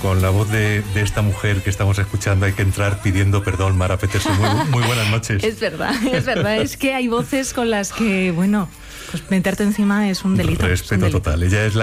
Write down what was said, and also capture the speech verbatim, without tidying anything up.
con la voz de, de esta mujer que estamos escuchando hay que entrar pidiendo perdón, Mara Petersen. Muy, muy buenas noches. Es verdad, es verdad. Es que hay voces con las que, bueno, pues meterte encima es un delito. Respeto es un delito. total. Ella es la